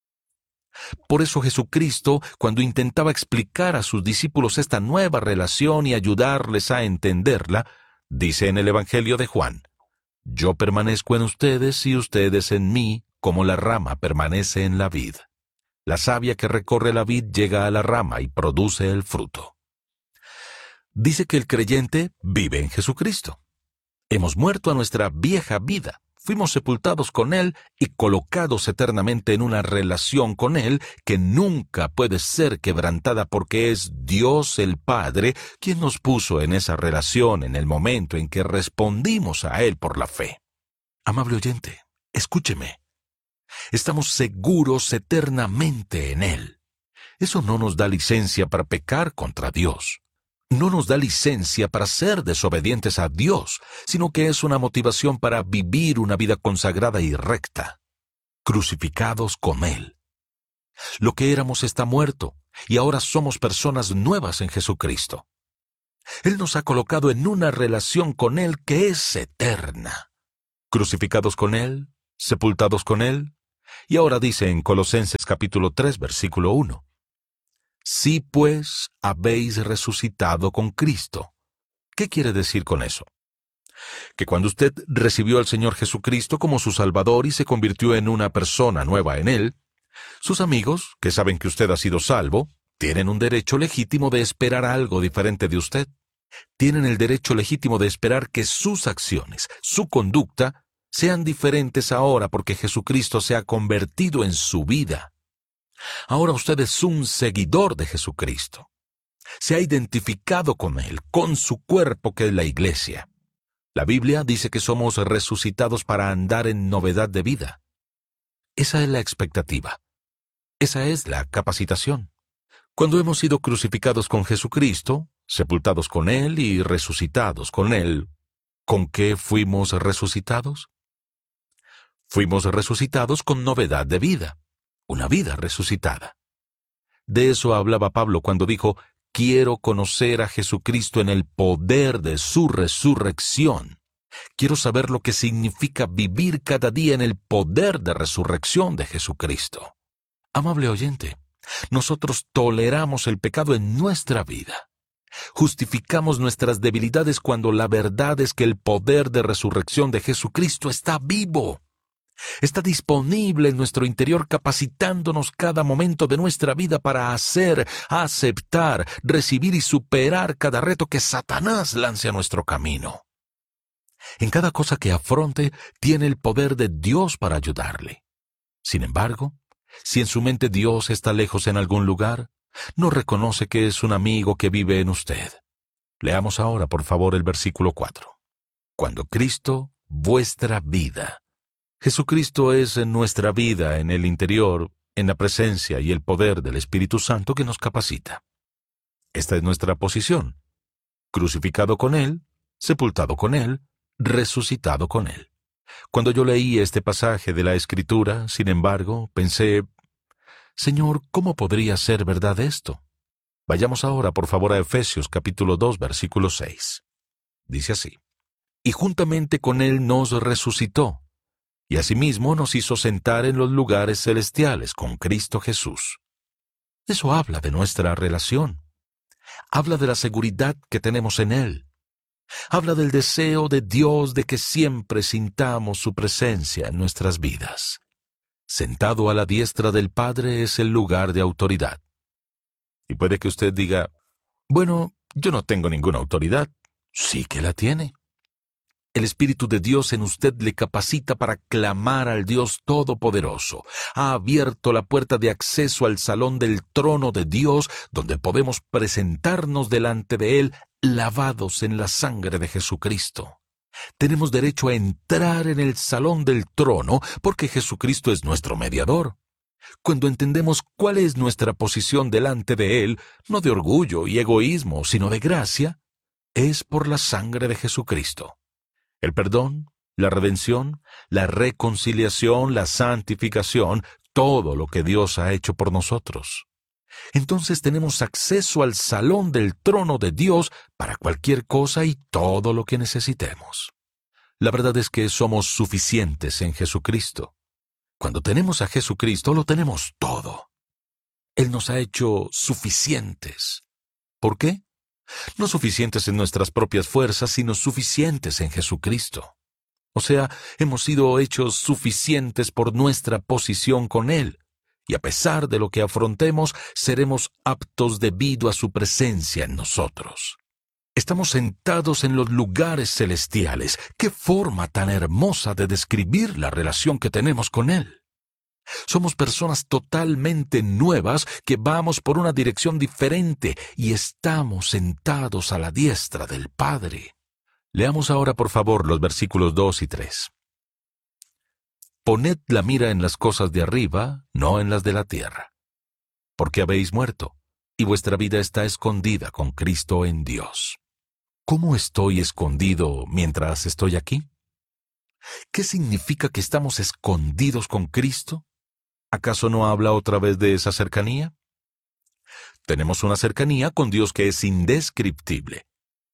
Por eso Jesucristo, cuando intentaba explicar a sus discípulos esta nueva relación y ayudarles a entenderla, dice en el Evangelio de Juan: Yo permanezco en ustedes y ustedes en mí, como la rama permanece en la vid. La savia que recorre la vid llega a la rama y produce el fruto. Dice que el creyente vive en Jesucristo. Hemos muerto a nuestra vieja vida, fuimos sepultados con Él y colocados eternamente en una relación con Él que nunca puede ser quebrantada porque es Dios el Padre quien nos puso en esa relación en el momento en que respondimos a Él por la fe. Amable oyente, escúcheme. Estamos seguros eternamente en Él. Eso no nos da licencia para pecar contra Dios. No nos da licencia para ser desobedientes a Dios, sino que es una motivación para vivir una vida consagrada y recta, crucificados con Él. Lo que éramos está muerto, y ahora somos personas nuevas en Jesucristo. Él nos ha colocado en una relación con Él que es eterna. Crucificados con Él, sepultados con Él, y ahora dice en Colosenses capítulo tres, versículo uno, si pues habéis resucitado con Cristo. ¿Qué quiere decir con eso? Que cuando usted recibió al Señor Jesucristo como su Salvador y se convirtió en una persona nueva en Él, sus amigos, que saben que usted ha sido salvo, tienen un derecho legítimo de esperar algo diferente de usted. Tienen el derecho legítimo de esperar que sus acciones, su conducta, sean diferentes ahora porque Jesucristo se ha convertido en su vida. Ahora usted es un seguidor de Jesucristo. Se ha identificado con Él, con su cuerpo que es la iglesia. La Biblia dice que somos resucitados para andar en novedad de vida. Esa es la expectativa. Esa es la capacitación. Cuando hemos sido crucificados con Jesucristo, sepultados con Él y resucitados con Él, ¿con qué fuimos resucitados? Fuimos resucitados con novedad de vida, una vida resucitada. De eso hablaba Pablo cuando dijo, quiero conocer a Jesucristo en el poder de su resurrección. Quiero saber lo que significa vivir cada día en el poder de resurrección de Jesucristo. Amable oyente, nosotros toleramos el pecado en nuestra vida. Justificamos nuestras debilidades cuando la verdad es que el poder de resurrección de Jesucristo está vivo. Está disponible en nuestro interior capacitándonos cada momento de nuestra vida para hacer, aceptar, recibir y superar cada reto que Satanás lance a nuestro camino. En cada cosa que afronte, tiene el poder de Dios para ayudarle. Sin embargo, si en su mente Dios está lejos en algún lugar, no reconoce que es un amigo que vive en usted. Leamos ahora, por favor, el versículo cuatro. Cuando Cristo, vuestra vida. Jesucristo es en nuestra vida, en el interior, en la presencia y el poder del Espíritu Santo que nos capacita. Esta es nuestra posición. Crucificado con Él, sepultado con Él, resucitado con Él. Cuando yo leí este pasaje de la Escritura, sin embargo, pensé, Señor, ¿cómo podría ser verdad esto? Vayamos ahora, por favor, a Efesios capítulo dos, versículo seis. Dice así, y juntamente con Él nos resucitó, y asimismo nos hizo sentar en los lugares celestiales con Cristo Jesús. Eso habla de nuestra relación. Habla de la seguridad que tenemos en Él. Habla del deseo de Dios de que siempre sintamos su presencia en nuestras vidas. Sentado a la diestra del Padre es el lugar de autoridad. Y puede que usted diga, bueno, yo no tengo ninguna autoridad. Sí que la tiene. El Espíritu de Dios en usted le capacita para clamar al Dios Todopoderoso. Ha abierto la puerta de acceso al salón del trono de Dios, donde podemos presentarnos delante de Él, lavados en la sangre de Jesucristo. Tenemos derecho a entrar en el salón del trono porque Jesucristo es nuestro mediador. Cuando entendemos cuál es nuestra posición delante de Él, no de orgullo y egoísmo, sino de gracia, es por la sangre de Jesucristo. El perdón, la redención, la reconciliación, la santificación, todo lo que Dios ha hecho por nosotros. Entonces tenemos acceso al salón del trono de Dios para cualquier cosa y todo lo que necesitemos. La verdad es que somos suficientes en Jesucristo. Cuando tenemos a Jesucristo, lo tenemos todo. Él nos ha hecho suficientes. ¿Por qué? No suficientes en nuestras propias fuerzas, sino suficientes en Jesucristo. O sea, hemos sido hechos suficientes por nuestra posición con Él, y a pesar de lo que afrontemos, seremos aptos debido a su presencia en nosotros. Estamos sentados en los lugares celestiales. ¡Qué forma tan hermosa de describir la relación que tenemos con Él! Somos personas totalmente nuevas que vamos por una dirección diferente y estamos sentados a la diestra del Padre. Leamos ahora, por favor, los versículos dos y tres. Poned la mira en las cosas de arriba, no en las de la tierra, porque habéis muerto, y vuestra vida está escondida con Cristo en Dios. ¿Cómo estoy escondido mientras estoy aquí? ¿Qué significa que estamos escondidos con Cristo? ¿Acaso no habla otra vez de esa cercanía? Tenemos una cercanía con Dios que es indescriptible.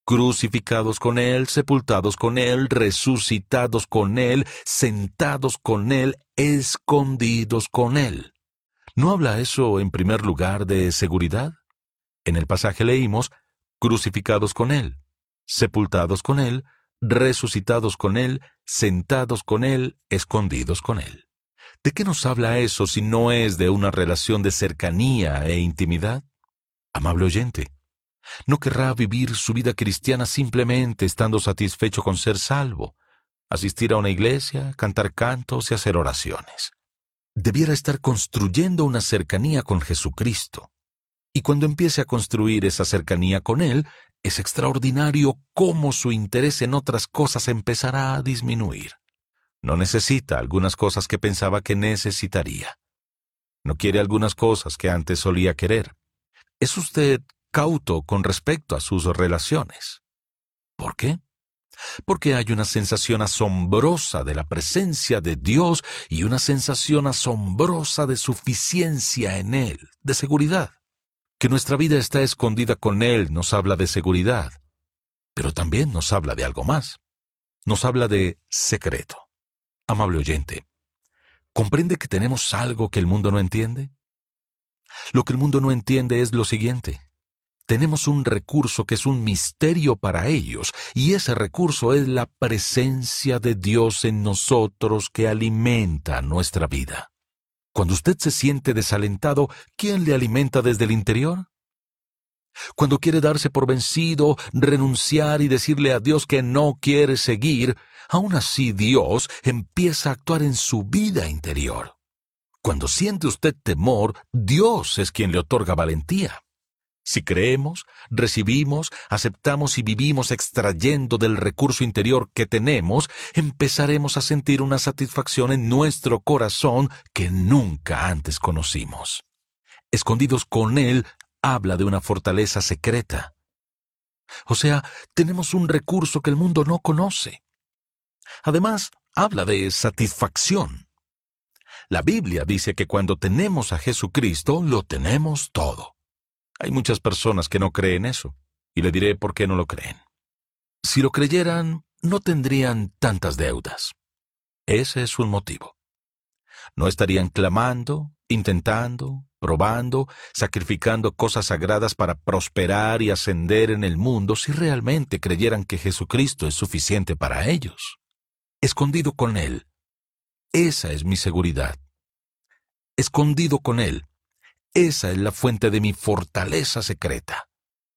crucificados con Él, sepultados con Él, resucitados con Él, sentados con Él, escondidos con Él. ¿No habla eso en primer lugar de seguridad? En el pasaje leímos, crucificados con Él, sepultados con Él, resucitados con Él, sentados con Él, escondidos con Él. ¿De qué nos habla eso si no es de una relación de cercanía e intimidad? Amable oyente, no querrá vivir su vida cristiana simplemente estando satisfecho con ser salvo, asistir a una iglesia, cantar cantos y hacer oraciones. Debiera estar construyendo una cercanía con Jesucristo. Y cuando empiece a construir esa cercanía con Él, es extraordinario cómo su interés en otras cosas empezará a disminuir. No necesita algunas cosas que pensaba que necesitaría. No quiere algunas cosas que antes solía querer. ¿Es usted cauto con respecto a sus relaciones? ¿Por qué? Porque hay una sensación asombrosa de la presencia de Dios y una sensación asombrosa de suficiencia en Él, de seguridad. Que nuestra vida está escondida con Él nos habla de seguridad, pero también nos habla de algo más. Nos habla de secreto. Amable oyente, ¿comprende que tenemos algo que el mundo no entiende? Lo que el mundo no entiende es lo siguiente. Tenemos un recurso que es un misterio para ellos, y ese recurso es la presencia de Dios en nosotros que alimenta nuestra vida. Cuando usted se siente desalentado, ¿quién le alimenta desde el interior? Cuando quiere darse por vencido, renunciar y decirle a Dios que no quiere seguir, aún así Dios empieza a actuar en su vida interior. Cuando siente usted temor, Dios es quien le otorga valentía. Si creemos, recibimos, aceptamos y vivimos extrayendo del recurso interior que tenemos, empezaremos a sentir una satisfacción en nuestro corazón que nunca antes conocimos. Escondidos con Él, habla de una fortaleza secreta. O sea, tenemos un recurso que el mundo no conoce. Además, habla de satisfacción. La Biblia dice que cuando tenemos a Jesucristo, lo tenemos todo. Hay muchas personas que no creen eso, y le diré por qué no lo creen. Si lo creyeran, no tendrían tantas deudas. Ese es un motivo. No estarían clamando, intentando, probando, sacrificando cosas sagradas para prosperar y ascender en el mundo si realmente creyeran que Jesucristo es suficiente para ellos. Escondido con Él. Esa es mi seguridad. Escondido con Él. Esa es la fuente de mi fortaleza secreta.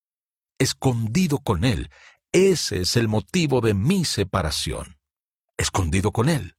Escondido con Él. Ese es el motivo de mi separación. Escondido con Él.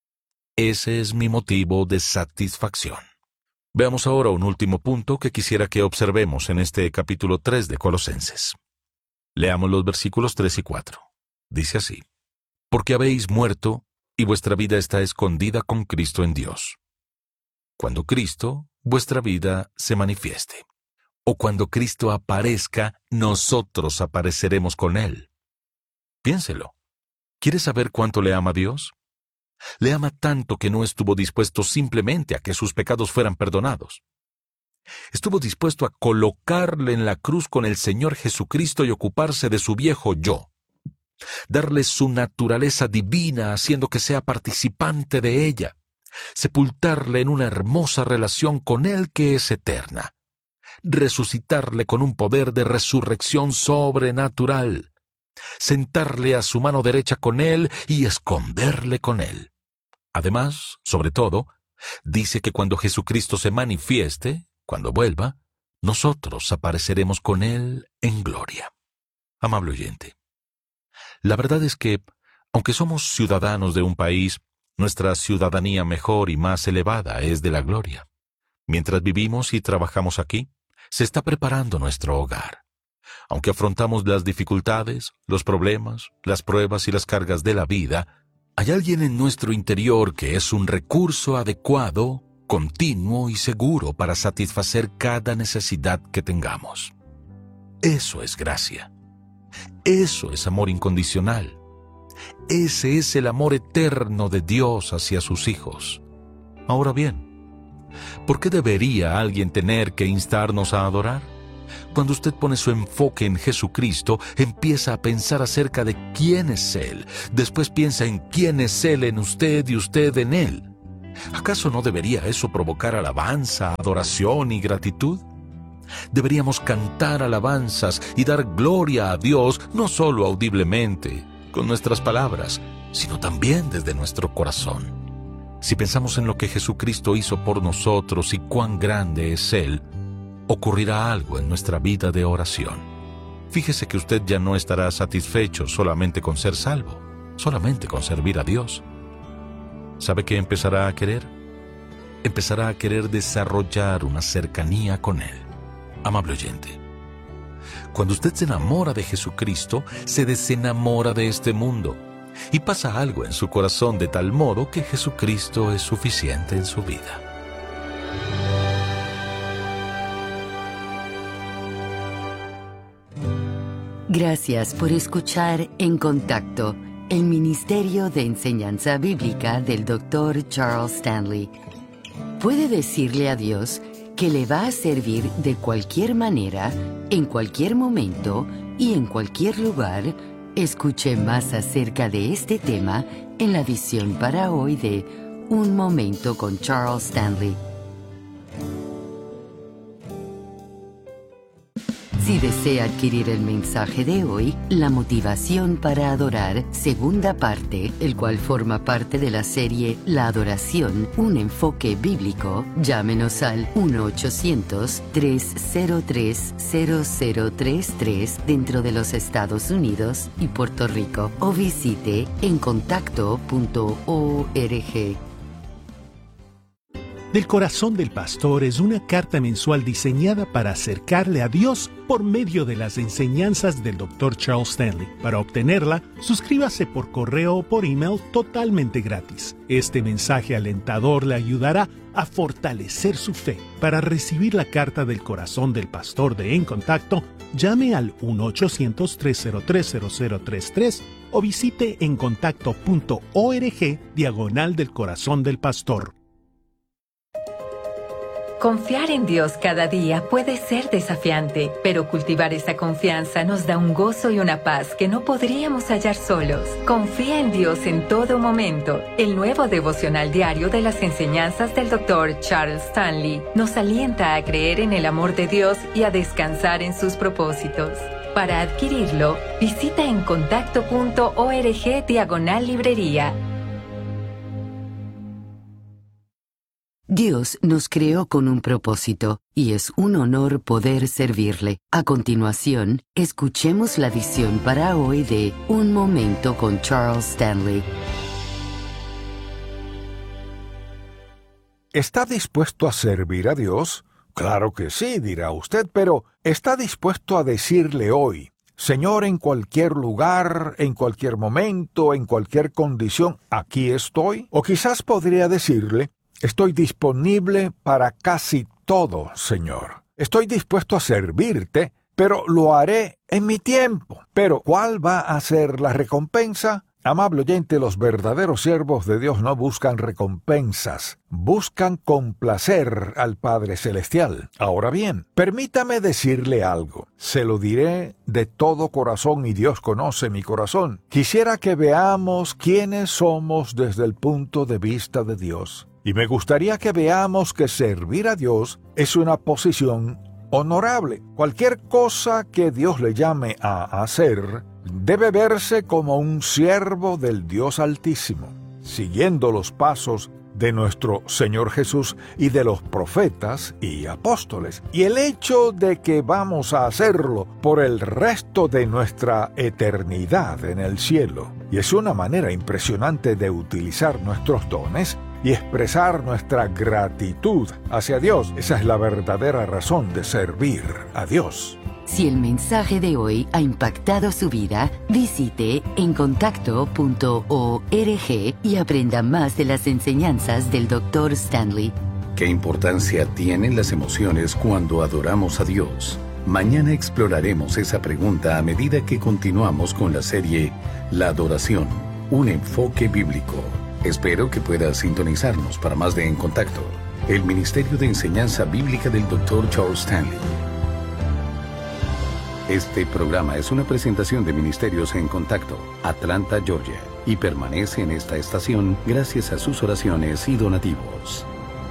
Ese es mi motivo de satisfacción. Veamos ahora un último punto que quisiera que observemos en este capítulo tres de Colosenses. Leamos los versículos tres y cuatro. Dice así: Porque habéis muerto, y vuestra vida está escondida con Cristo en Dios. Cuando Cristo, vuestra vida, se manifieste, o cuando Cristo aparezca, nosotros apareceremos con Él. Piénselo. ¿Quiere saber cuánto le ama Dios? Le ama tanto que no estuvo dispuesto simplemente a que sus pecados fueran perdonados. Estuvo dispuesto a colocarle en la cruz con el Señor Jesucristo y ocuparse de su viejo yo. Darle su naturaleza divina haciendo que sea participante de ella. Sepultarle en una hermosa relación con Él que es eterna. Resucitarle con un poder de resurrección sobrenatural. Sentarle a su mano derecha con Él y esconderle con Él. Además, sobre todo, dice que cuando Jesucristo se manifieste, cuando vuelva, nosotros apareceremos con Él en gloria. Amable oyente, la verdad es que, aunque somos ciudadanos de un país, nuestra ciudadanía mejor y más elevada es de la gloria. Mientras vivimos y trabajamos aquí, se está preparando nuestro hogar. Aunque afrontamos las dificultades, los problemas, las pruebas y las cargas de la vida, hay alguien en nuestro interior que es un recurso adecuado, continuo y seguro para satisfacer cada necesidad que tengamos. Eso es gracia. Eso es amor incondicional. Ese es el amor eterno de Dios hacia sus hijos. Ahora bien, ¿por qué debería alguien tener que instarnos a adorar? Cuando usted pone su enfoque en Jesucristo, empieza a pensar acerca de quién es Él. Después piensa en quién es Él en usted y usted en Él. ¿Acaso no debería eso provocar alabanza, adoración y gratitud? Deberíamos cantar alabanzas y dar gloria a Dios, no solo audiblemente, con nuestras palabras, sino también desde nuestro corazón. Si pensamos en lo que Jesucristo hizo por nosotros y cuán grande es Él, ocurrirá algo en nuestra vida de oración. Fíjese que usted ya no estará satisfecho solamente con ser salvo, solamente con servir a Dios. ¿Sabe qué empezará a querer? Empezará a querer desarrollar una cercanía con Él. Amable oyente, cuando usted se enamora de Jesucristo, se desenamora de este mundo y pasa algo en su corazón de tal modo que Jesucristo es suficiente en su vida. Gracias por escuchar En Contacto, el Ministerio de Enseñanza Bíblica del doctor Charles Stanley. Puede decirle a Dios que le va a servir de cualquier manera, en cualquier momento y en cualquier lugar. Escuche más acerca de este tema en la edición para hoy de Un Momento con Charles Stanley. Si desea adquirir el mensaje de hoy, La motivación para adorar, segunda parte, el cual forma parte de la serie La adoración, un enfoque bíblico, llámenos al uno ochocientos, tres cero tres, cero cero tres tres dentro de los Estados Unidos y Puerto Rico o visite en contacto punto org. Del Corazón del Pastor es una carta mensual diseñada para acercarle a Dios por medio de las enseñanzas del doctor Charles Stanley. Para obtenerla, suscríbase por correo o por email totalmente gratis. Este mensaje alentador le ayudará a fortalecer su fe. Para recibir la carta del Corazón del Pastor de En Contacto, llame al uno ochocientos, tres cero tres, cero cero tres tres o visite en contacto punto org diagonal del Corazón del Pastor. Confiar en Dios cada día puede ser desafiante, pero cultivar esa confianza nos da un gozo y una paz que no podríamos hallar solos. Confía en Dios en todo momento. El nuevo devocional diario de las enseñanzas del doctor Charles Stanley nos alienta a creer en el amor de Dios y a descansar en sus propósitos. Para adquirirlo, visita en contacto punto org diagonal librería. Dios nos creó con un propósito, y es un honor poder servirle. A continuación, escuchemos la edición para hoy de Un Momento con Charles Stanley. ¿Está dispuesto a servir a Dios? Claro que sí, dirá usted, pero ¿está dispuesto a decirle hoy, Señor, en cualquier lugar, en cualquier momento, en cualquier condición, aquí estoy? O quizás podría decirle, estoy disponible para casi todo, Señor. Estoy dispuesto a servirte, pero lo haré en mi tiempo. Pero, ¿cuál va a ser la recompensa? Amable oyente, los verdaderos siervos de Dios no buscan recompensas, buscan complacer al Padre Celestial. Ahora bien, permítame decirle algo. Se lo diré de todo corazón y Dios conoce mi corazón. Quisiera que veamos quiénes somos desde el punto de vista de Dios. Y me gustaría que veamos que servir a Dios es una posición honorable. Cualquier cosa que Dios le llame a hacer debe verse como un siervo del Dios Altísimo, siguiendo los pasos de nuestro Señor Jesús y de los profetas y apóstoles. Y el hecho de que vamos a hacerlo por el resto de nuestra eternidad en el cielo. Y es una manera impresionante de utilizar nuestros dones y expresar nuestra gratitud hacia Dios. Esa es la verdadera razón de servir a Dios. Si el mensaje de hoy ha impactado su vida, visite en contacto punto org y aprenda más de las enseñanzas del doctor Stanley. ¿Qué importancia tienen las emociones cuando adoramos a Dios? Mañana exploraremos esa pregunta a medida que continuamos con la serie La adoración, un enfoque bíblico. Espero que pueda sintonizarnos para más de En Contacto, el Ministerio de Enseñanza Bíblica del doctor Charles Stanley. Este programa es una presentación de Ministerios en Contacto, Atlanta, Georgia, y permanece en esta estación gracias a sus oraciones y donativos.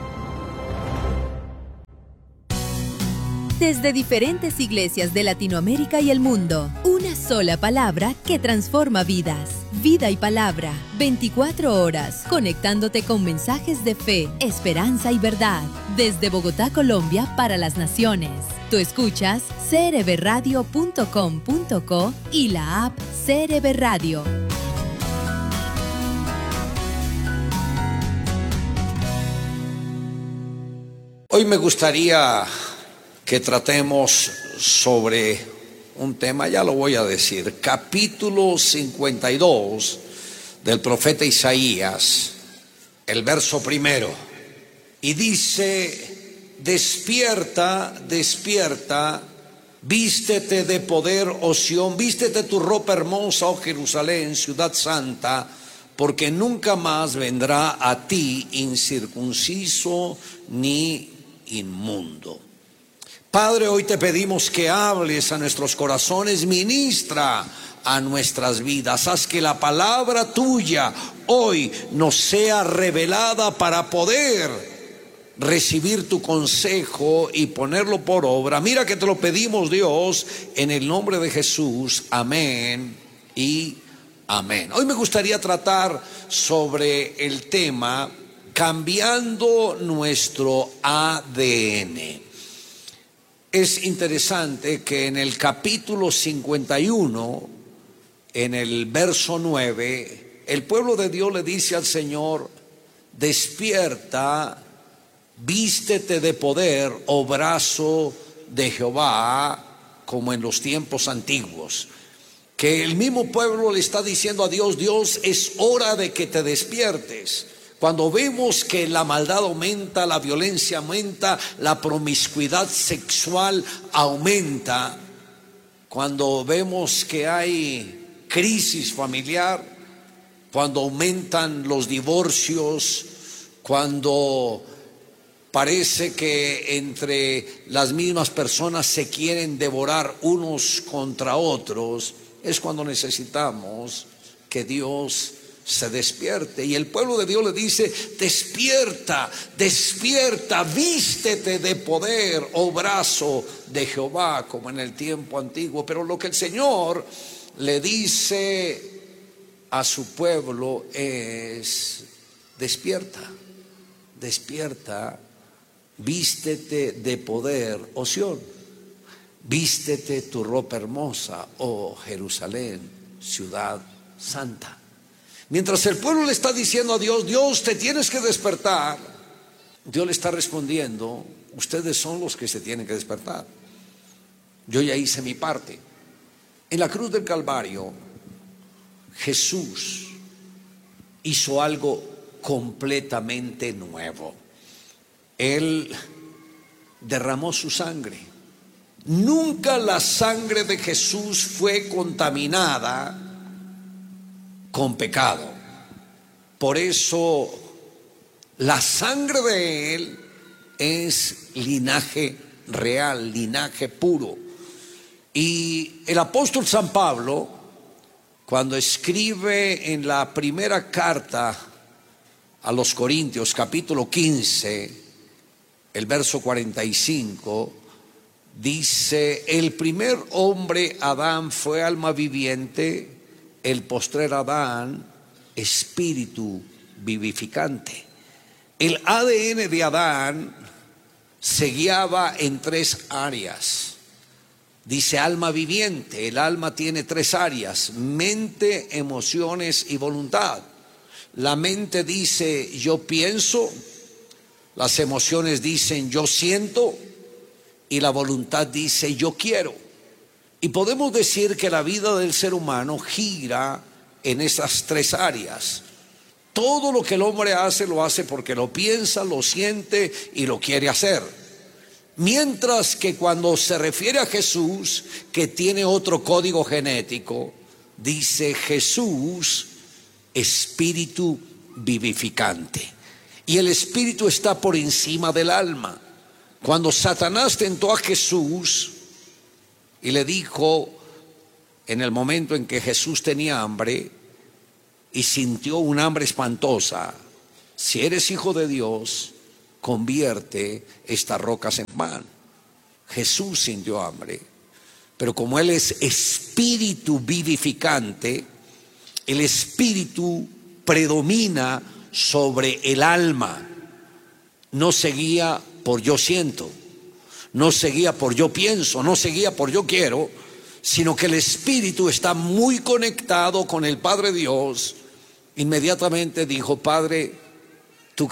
Desde diferentes iglesias de Latinoamérica y el mundo, una sola palabra que transforma vidas. Vida y Palabra, veinticuatro horas, conectándote con mensajes de fe, esperanza y verdad. Desde Bogotá, Colombia, para las naciones. Tú escuchas c r b radio punto com punto co y la app C R B Radio. Hoy me gustaría que tratemos sobre un tema, ya lo voy a decir, capítulo cincuenta y dos del profeta Isaías, el verso primero, y dice: despierta, despierta, vístete de poder, oh Sión, vístete tu ropa hermosa, oh Jerusalén, ciudad santa, porque nunca más vendrá a ti incircunciso ni inmundo. Padre, hoy te pedimos que hables a nuestros corazones, ministra a nuestras vidas, haz que la palabra tuya hoy nos sea revelada para poder recibir tu consejo y ponerlo por obra. Mira que te lo pedimos, Dios, en el nombre de Jesús, amén y amén. Hoy me gustaría tratar sobre el tema cambiando nuestro A D N. Es interesante que en el capítulo cincuenta y uno, en el verso nueve, el pueblo de Dios le dice al Señor: despierta, vístete de poder, oh brazo de Jehová, como en los tiempos antiguos. Que el mismo pueblo le está diciendo a Dios: Dios, es hora de que te despiertes. Cuando vemos que la maldad aumenta, la violencia aumenta, la promiscuidad sexual aumenta, cuando vemos que hay crisis familiar, cuando aumentan los divorcios, cuando parece que entre las mismas personas se quieren devorar unos contra otros, es cuando necesitamos que Dios se despierte. Y el pueblo de Dios le dice: despierta, despierta, vístete de poder, oh brazo de Jehová, como en el tiempo antiguo. Pero lo que el Señor le dice a su pueblo es: despierta, despierta, vístete de poder, oh Sión, vístete tu ropa hermosa, oh Jerusalén, ciudad santa. Mientras el pueblo le está diciendo a Dios: Dios, te tienes que despertar, Dios le está respondiendo: ustedes son los que se tienen que despertar. Yo ya hice mi parte. En la cruz del Calvario, Jesús hizo algo completamente nuevo. Él derramó su sangre. Nunca la sangre de Jesús fue contaminada con pecado. Por eso la sangre de Él es linaje real, linaje puro. Y el apóstol San Pablo, cuando escribe en la primera carta a los Corintios, capítulo quince, el verso cuarenta y cinco, dice: el primer hombre, Adán, fue alma viviente, el postrer Adán, espíritu vivificante. El A D N de Adán se guiaba en tres áreas. Dice alma viviente. El alma tiene tres áreas: mente, emociones y voluntad. La mente dice yo pienso, las emociones dicen yo siento y la voluntad dice yo quiero. Y podemos decir que la vida del ser humano gira en esas tres áreas. Todo lo que el hombre hace, lo hace porque lo piensa, lo siente y lo quiere hacer. Mientras que cuando se refiere a Jesús, que tiene otro código genético, dice Jesús, espíritu vivificante. Y el espíritu está por encima del alma. Cuando Satanás tentó a Jesús, y le dijo, en el momento en que Jesús tenía hambre y sintió un hambre espantosa, si eres hijo de Dios, convierte estas rocas en pan. Jesús sintió hambre, pero como Él es espíritu vivificante, el espíritu predomina sobre el alma. No seguía por yo siento, no seguía por yo pienso, no seguía por yo quiero, sino que el espíritu está muy conectado con el Padre Dios. Inmediatamente dijo, Padre,